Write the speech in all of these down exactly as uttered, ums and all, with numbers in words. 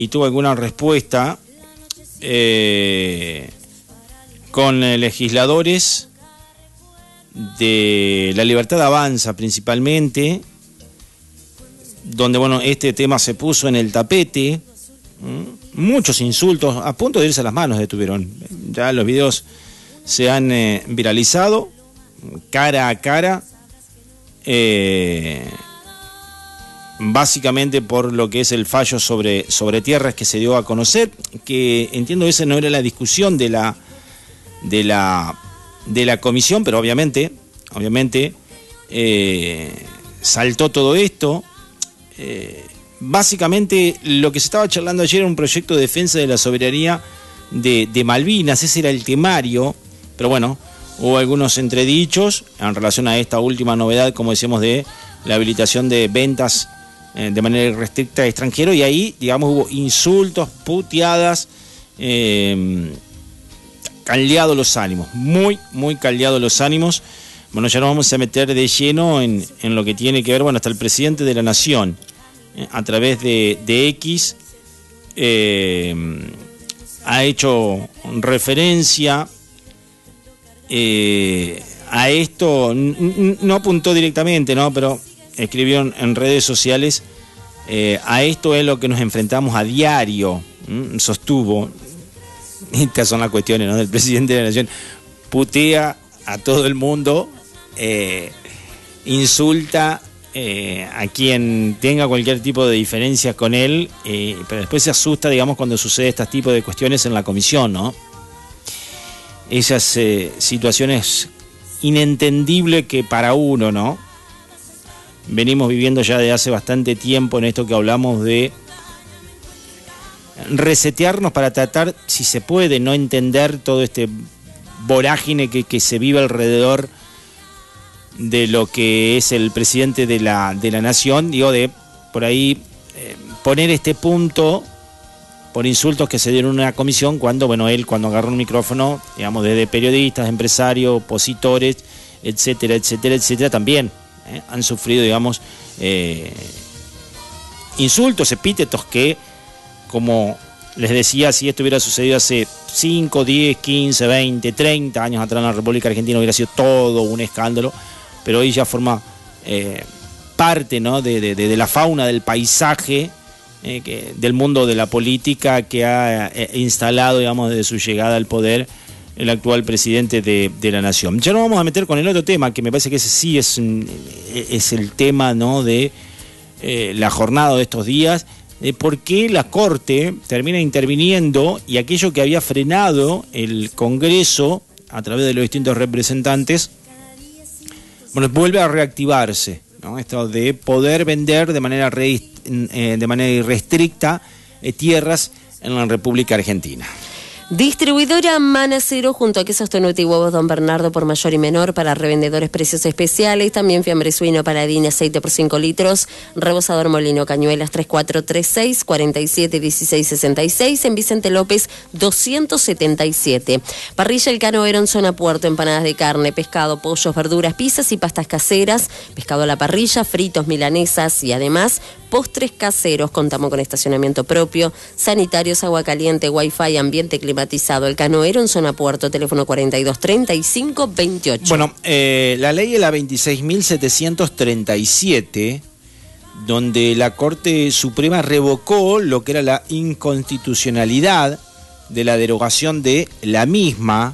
y tuvo alguna respuesta eh, con eh, legisladores de La Libertad Avanza principalmente, donde bueno, este tema se puso en el tapete. ¿Mm? Muchos insultos, a punto de irse a las manos detuvieron. Ya los videos se han eh, viralizado cara a cara, eh, básicamente por lo que es el fallo sobre, sobre tierras que se dio a conocer, que entiendo esa no era la discusión de la de la de la comisión, pero obviamente obviamente eh, saltó todo esto. Eh, básicamente lo que se estaba charlando ayer era un proyecto de defensa de la soberanía de, de Malvinas, ese era el temario, pero bueno, hubo algunos entredichos en relación a esta última novedad, como decíamos, de la habilitación de ventas eh, de manera irrestricta de extranjeros, y ahí, digamos, hubo insultos, puteadas, eh, caldeados los ánimos, muy, muy caldeados los ánimos. Bueno, ya nos vamos a meter de lleno en, en lo que tiene que ver, bueno, hasta el presidente de la Nación, eh, a través de, de X, eh, ha hecho referencia Eh, a esto, no apuntó directamente, ¿no? Pero escribió en, en redes sociales, eh, a esto es lo que nos enfrentamos a diario, ¿m? Sostuvo. Estas son las cuestiones, ¿no? Del presidente de la Nación. Putea a todo el mundo, eh, insulta eh, a quien tenga cualquier tipo de diferencias con él, eh, pero después se asusta, digamos, cuando sucede este tipo de cuestiones en la comisión, ¿no? Esas eh, situaciones inentendibles que para uno, ¿no? Venimos viviendo ya de hace bastante tiempo en esto que hablamos de resetearnos para tratar, si se puede, no entender todo este vorágine que, que se vive alrededor de lo que es el presidente de la, de la Nación, digo, de por ahí eh, poner este punto por insultos que se dieron en una comisión cuando, bueno, él cuando agarró un micrófono, digamos, desde periodistas, empresarios, opositores, etcétera, etcétera, etcétera, también eh, han sufrido, digamos, eh, insultos, epítetos que, como les decía, si esto hubiera sucedido hace cinco, diez, quince, veinte, treinta años atrás en la República Argentina, hubiera sido todo un escándalo, pero hoy ya forma eh, parte, ¿no? de, de, de la fauna, del paisaje, Eh, que, del mundo de la política que ha eh, instalado, digamos, desde su llegada al poder el actual presidente de, de la Nación. Ya nos vamos a meter con el otro tema, que me parece que ese sí es, es el tema, ¿no? de eh, la jornada de estos días, de por qué la Corte termina interviniendo y aquello que había frenado el Congreso a través de los distintos representantes, bueno, vuelve a reactivarse, ¿no? Esto de poder vender de manera re, eh, de manera irrestricta eh, tierras en la República Argentina. Distribuidora Manacero junto a Quesos Tonuti y Huevos Don Bernardo por mayor y menor para revendedores precios especiales, también fiambre suino, paladín, aceite por cinco litros, rebosador Molino Cañuelas tres cuatro tres seis, cuatro siete, uno seis seis seis, en Vicente López doscientos setenta y siete. Parrilla El Canoero en zona Puerto, empanadas de carne, pescado, pollos, verduras, pizzas y pastas caseras, pescado a la parrilla, fritos, milanesas y además postres caseros. Contamos con estacionamiento propio, sanitarios, agua caliente, wifi, ambiente climatizado. El Canoero en zona Puerto, teléfono cuarenta y dos, treinta y cinco, veintiocho. Bueno, eh, la ley es la veintiséis mil setecientos treinta y siete, donde la Corte Suprema revocó lo que era la inconstitucionalidad de la derogación de la misma.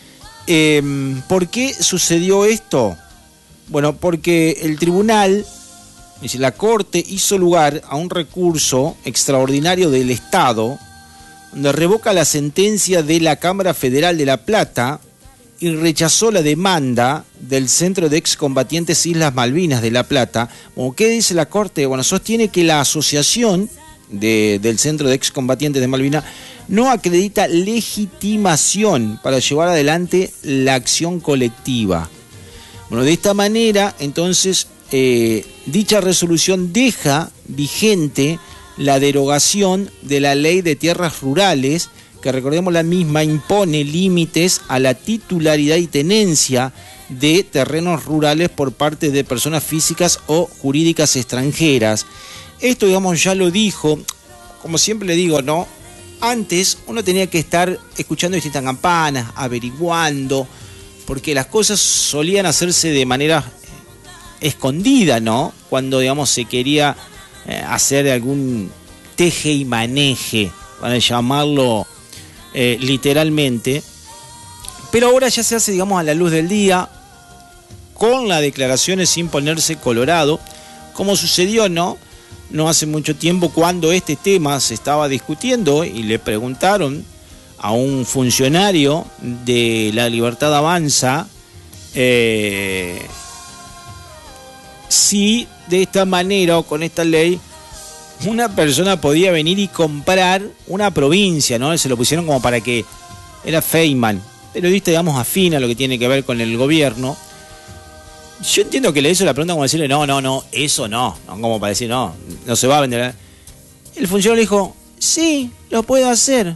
Eh, ¿Por qué sucedió esto? Bueno, porque el tribunal, es decir, la Corte hizo lugar a un recurso extraordinario del Estado, donde revoca la sentencia de la Cámara Federal de La Plata y rechazó la demanda del Centro de Excombatientes Islas Malvinas de La Plata. Bueno, ¿qué dice la Corte? Bueno, sostiene que la asociación de, del Centro de Excombatientes de Malvinas no acredita legitimación para llevar adelante la acción colectiva. Bueno, de esta manera, entonces, eh, dicha resolución deja vigente la derogación de la Ley de Tierras Rurales, que recordemos la misma impone límites a la titularidad y tenencia de terrenos rurales por parte de personas físicas o jurídicas extranjeras. Esto, digamos, ya lo dijo como siempre le digo, ¿no? Antes uno tenía que estar escuchando distintas campanas, averiguando, porque las cosas solían hacerse de manera escondida, ¿no? Cuando, digamos, se quería eh, hacer algún teje y maneje, para llamarlo eh, literalmente. Pero ahora ya se hace, digamos, a la luz del día, con las declaraciones sin ponerse colorado, como sucedió, ¿no? No hace mucho tiempo, cuando este tema se estaba discutiendo y le preguntaron a un funcionario de La Libertad Avanza eh, si de esta manera o con esta ley una persona podía venir y comprar una provincia, ¿no? Se lo pusieron como para que era Feynman, periodista, digamos, afín a lo que tiene que ver con el gobierno. Yo entiendo que le hizo la pregunta como decirle, no, no, no, eso no, no, como para decir, no, no se va a vender. El funcionario le dijo, sí, lo puedo hacer.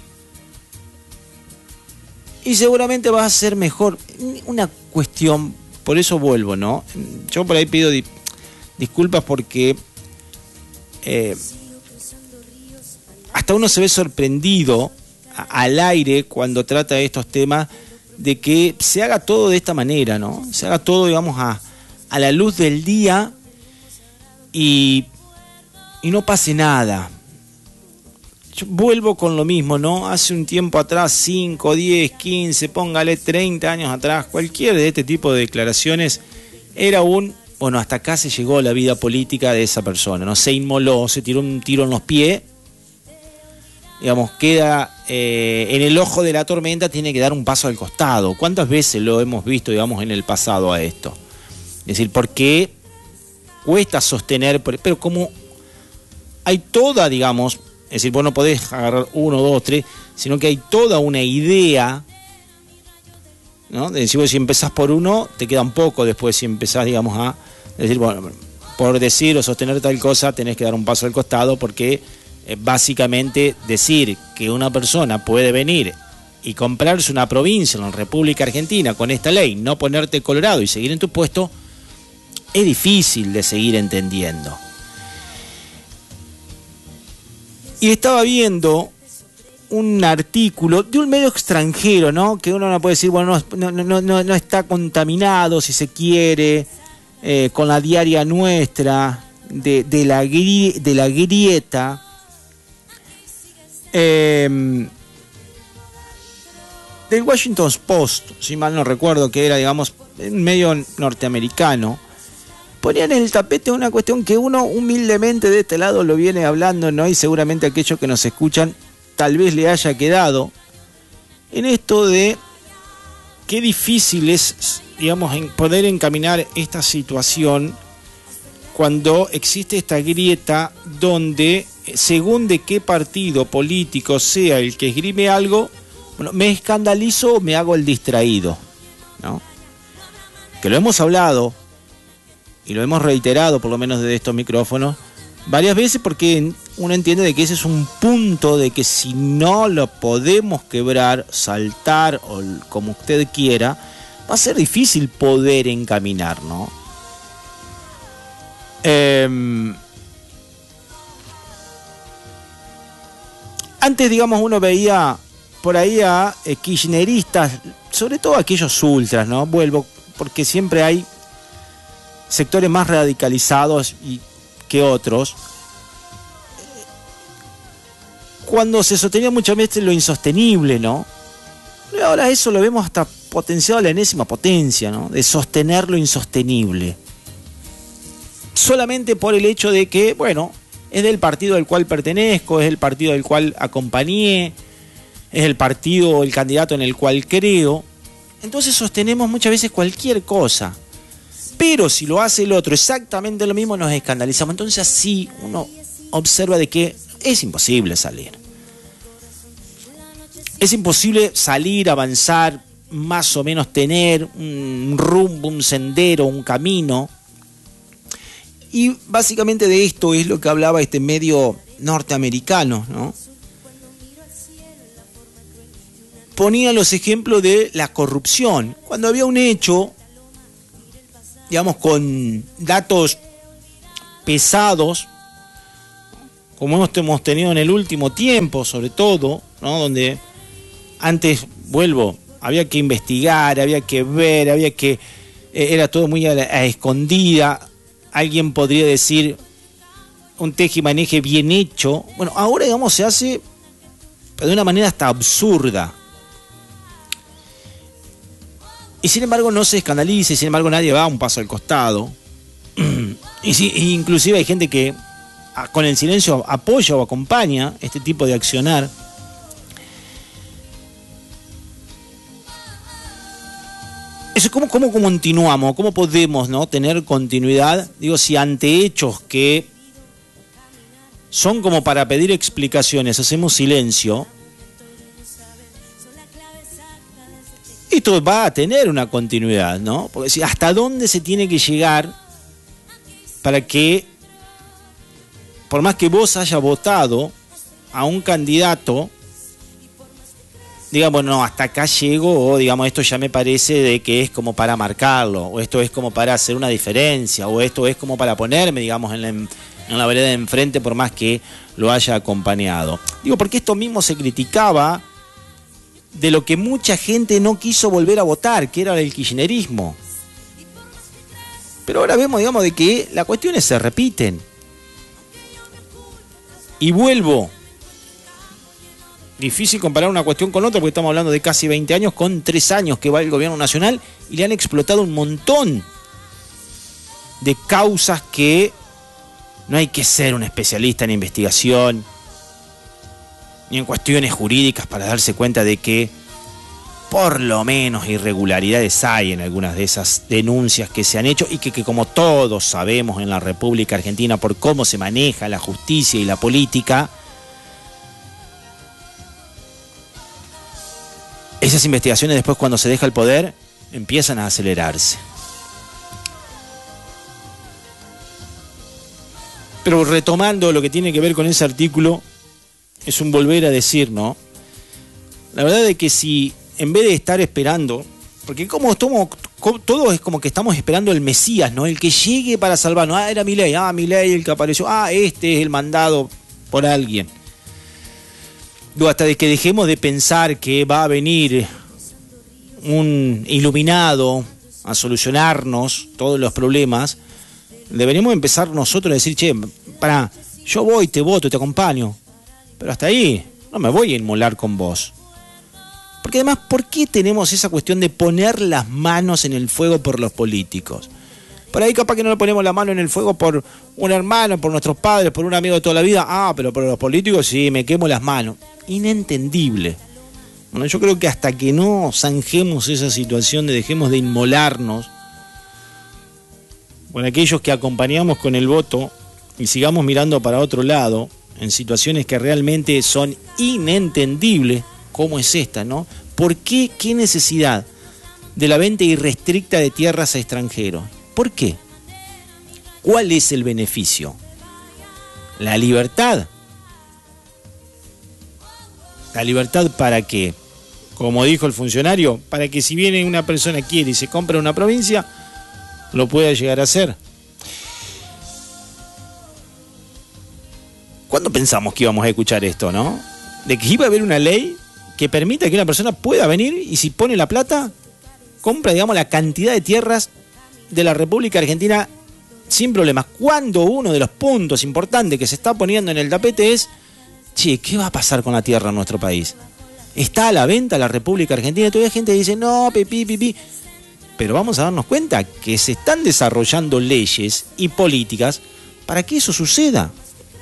Y seguramente va a ser mejor. Una cuestión, por eso vuelvo, ¿no? Yo por ahí pido di disculpas porque eh, hasta uno se ve sorprendido a, al aire cuando trata de estos temas, de que se haga todo de esta manera, ¿no? Se haga todo, digamos, a, a la luz del día y, y no pase nada. Yo vuelvo con lo mismo, ¿no? Hace un tiempo atrás, cinco, diez, quince, póngale treinta años atrás, cualquier de este tipo de declaraciones era un, bueno, hasta acá se llegó la vida política de esa persona, ¿no? Se inmoló, se tiró un tiro en los pies, digamos, queda eh, en el ojo de la tormenta, tiene que dar un paso al costado. ¿Cuántas veces lo hemos visto, digamos, en el pasado a esto? Es decir, ¿por qué cuesta sostener? Pero como hay toda, digamos, es decir, vos no podés agarrar uno, dos, tres, sino que hay toda una idea, ¿no? Es decir, si empezás por uno, te queda un poco después si empezás, digamos, a decir, bueno, por decir o sostener tal cosa, tenés que dar un paso al costado, porque básicamente decir que una persona puede venir y comprarse una provincia en la República Argentina con esta ley, no ponerte colorado y seguir en tu puesto, es difícil de seguir entendiendo. Y estaba viendo un artículo de un medio extranjero, ¿no? Que uno no puede decir, bueno, no, no, no, no está contaminado, si se quiere, eh, con la diaria nuestra, de, de, la, gri, de la grieta. Eh, del Washington Post, si mal no recuerdo, que era, digamos, un medio norteamericano, ponían en el tapete una cuestión que uno humildemente de este lado lo viene hablando, ¿no? Y seguramente aquellos que nos escuchan tal vez le haya quedado en esto de qué difícil es, digamos, poder encaminar esta situación cuando existe esta grieta donde, según de qué partido político sea el que esgrime algo, bueno, me escandalizo o me hago el distraído, ¿no? Que lo hemos hablado y lo hemos reiterado, por lo menos desde estos micrófonos, varias veces, porque uno entiende de que ese es un punto de que si no lo podemos quebrar, saltar o como usted quiera, va a ser difícil poder encaminar, ¿no? Eh, antes, digamos, uno veía por ahí a eh, kirchneristas, sobre todo aquellos ultras, ¿no? Vuelvo, porque siempre hay sectores más radicalizados y, que otros. Cuando se sostenía muchas veces lo insostenible, ¿no? Y ahora eso lo vemos hasta potenciado a la enésima potencia, ¿no? De sostener lo insostenible. Solamente por el hecho de que, bueno, es del partido al cual pertenezco, es el partido al cual acompañé, es el partido o el candidato en el cual creo. Entonces sostenemos muchas veces cualquier cosa. Pero si lo hace el otro exactamente lo mismo, nos escandalizamos. Entonces así uno observa de que es imposible salir. Es imposible salir, avanzar, más o menos tener un rumbo, un sendero, un camino. Y básicamente de esto es lo que hablaba este medio norteamericano, ¿no? Ponía los ejemplos de la corrupción. Cuando había un hecho, digamos, con datos pesados, como hemos tenido en el último tiempo, sobre todo, ¿no? Donde antes, vuelvo, había que investigar, había que ver, había que... Eh, era todo muy a, la, a escondida. Alguien podría decir un tejimaneje bien hecho. Bueno, ahora, digamos, se hace de una manera hasta absurda. Y sin embargo no se escandaliza, y sin embargo nadie va un paso al costado. Y sí, inclusive hay gente que con el silencio apoya o acompaña este tipo de accionar. Eso, ¿cómo, cómo continuamos? ¿Cómo podemos, ¿no?, tener continuidad? Digo, si ante hechos que son como para pedir explicaciones hacemos silencio, esto va a tener una continuidad, ¿no? Porque si, ¿hasta dónde se tiene que llegar para que, por más que vos hayas votado a un candidato, digamos, no, hasta acá llego, o digamos, esto ya me parece de que es como para marcarlo, o esto es como para hacer una diferencia, o esto es como para ponerme, digamos, en la, en la vereda de enfrente, por más que lo haya acompañado? Digo, porque esto mismo se criticaba de lo que mucha gente no quiso volver a votar, que era el kirchnerismo. Pero ahora vemos, digamos, de que las cuestiones se repiten. Y vuelvo. Difícil comparar una cuestión con otra porque estamos hablando de casi veinte años con tres años que va el gobierno nacional y le han explotado un montón de causas que no hay que ser un especialista en investigación ni en cuestiones jurídicas para darse cuenta de que por lo menos irregularidades hay en algunas de esas denuncias que se han hecho y que, que como todos sabemos en la República Argentina por cómo se maneja la justicia y la política, esas investigaciones después cuando se deja el poder empiezan a acelerarse. Pero retomando lo que tiene que ver con ese artículo, es un volver a decir, ¿no? La verdad es que si en vez de estar esperando, porque como tomo, todo es como que estamos esperando el Mesías, ¿no? El que llegue para salvarnos. Ah, era Milei, ah, Milei el que apareció, ah, este es el mandado por alguien. Digo, hasta de que dejemos de pensar que va a venir un iluminado a solucionarnos todos los problemas, deberíamos empezar nosotros a decir, che, pará, yo voy, te voto, te acompaño, pero hasta ahí no me voy a inmolar con vos. Porque además, ¿por qué tenemos esa cuestión de poner las manos en el fuego por los políticos? Por ahí capaz que no le ponemos la mano en el fuego por un hermano, por nuestros padres, por un amigo de toda la vida. Ah, pero por los políticos sí, me quemo las manos. Inentendible. Bueno, yo creo que hasta que no zanjemos esa situación de dejemos de inmolarnos con aquellos que acompañamos con el voto y sigamos mirando para otro lado en situaciones que realmente son inentendibles, como es esta, ¿no? ¿Por qué? ¿Qué necesidad de la venta irrestricta de tierras a extranjeros? ¿Por qué? ¿Cuál es el beneficio? ¿La libertad? ¿La libertad para qué? Como dijo el funcionario, para que si viene una persona quiere y se compra una provincia, lo pueda llegar a hacer. ¿Cuándo pensamos que íbamos a escuchar esto, no? De que iba a haber una ley que permita que una persona pueda venir y si pone la plata, compra, digamos, la cantidad de tierras de la República Argentina sin problemas. Cuando uno de los puntos importantes que se está poniendo en el tapete es, che, ¿qué va a pasar con la tierra en nuestro país? ¿Está a la venta la República Argentina? Todavía hay gente que dice, no, pipí, pipí. Pero vamos a darnos cuenta que se están desarrollando leyes y políticas para que eso suceda.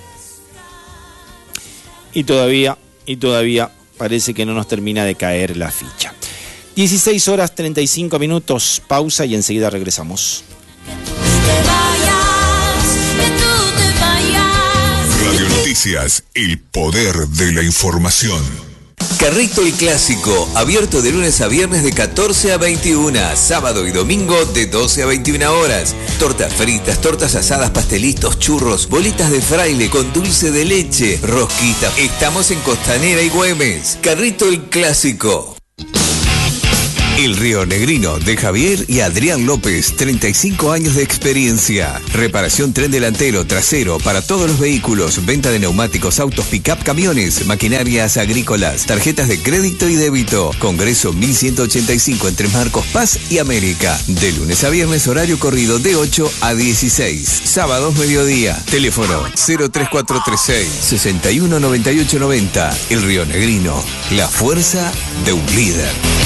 Y todavía, y todavía parece que no nos termina de caer la ficha. dieciséis horas treinta y cinco minutos, pausa y enseguida regresamos. Radio Noticias, el poder de la información. Carrito el Clásico, abierto de lunes a viernes de catorce a veintiuna, sábado y domingo de doce a veintiuna horas. Tortas fritas, tortas asadas, pastelitos, churros, bolitas de fraile con dulce de leche, rosquita. Estamos en Costanera y Güemes. Carrito el Clásico. El Río Negrino de Javier y Adrián López, treinta y cinco años de experiencia. Reparación tren delantero, trasero para todos los vehículos, venta de neumáticos, autos, pick-up, camiones, maquinarias agrícolas, tarjetas de crédito y débito. Congreso mil ciento ochenta y cinco entre Marcos Paz y América. De lunes a viernes, horario corrido de ocho a dieciséis. Sábados mediodía. Teléfono cero tres cuatro tres seis, seis uno nueve ocho nueve cero. El Río Negrino, la fuerza de un líder.